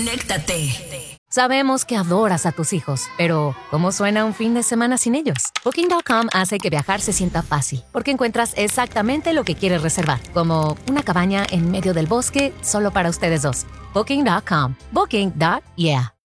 conéctate. Sabemos que adoras a tus hijos, pero ¿cómo suena un fin de semana sin ellos? Booking.com hace que viajar se sienta fácil, porque encuentras exactamente lo que quieres reservar, como una cabaña en medio del bosque solo para ustedes dos. Booking.com. Booking.yeah.